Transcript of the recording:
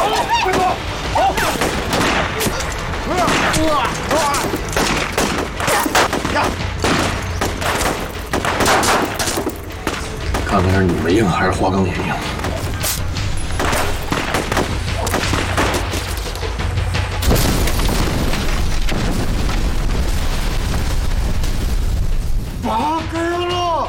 快走！ 看看是你们硬还是花岗岩硬？